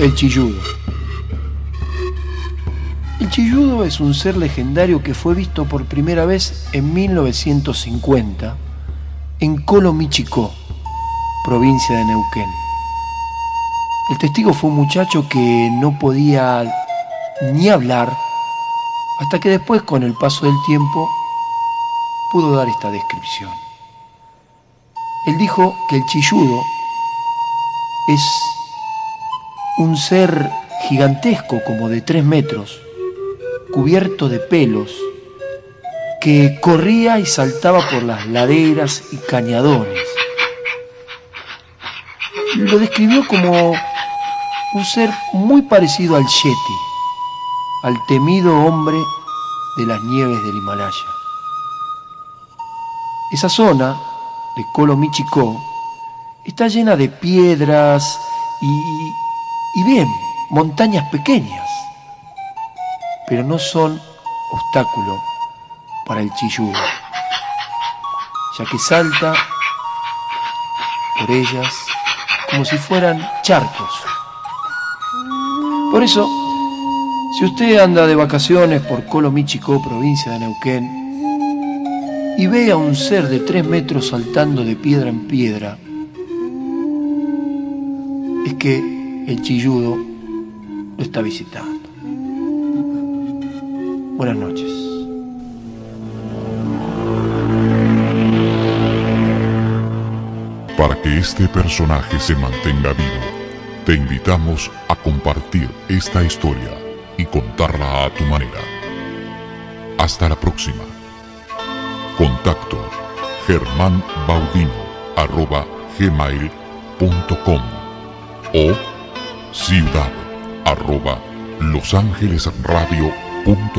El chilludo. El chilludo es un ser legendario que fue visto por primera vez en 1950 en Colomichicó, provincia de Neuquén. El testigo fue un muchacho que no podía ni hablar, hasta que después, con el paso del tiempo, pudo dar esta descripción. Él dijo que el chilludo es un ser gigantesco, como de 3 metros, cubierto de pelos, que corría y saltaba por las laderas y cañadones. Lo describió como un ser muy parecido al Yeti, al temido hombre de las nieves del Himalaya. Esa zona de Colomichicó está llena de piedras y bien, montañas pequeñas, pero no son obstáculo para el chilludo, ya que salta por ellas como si fueran charcos. Por eso, si usted anda de vacaciones por Colomichicó, provincia de Neuquén, y ve a un ser de 3 metros saltando de piedra en piedra, es que el chilludo lo está visitando. Buenas noches. Para que este personaje se mantenga vivo, te invitamos a compartir esta historia y contarla a tu manera. Hasta la próxima. Contacto germanbaudino@gmail.com o ciudad@losangelesradio.com.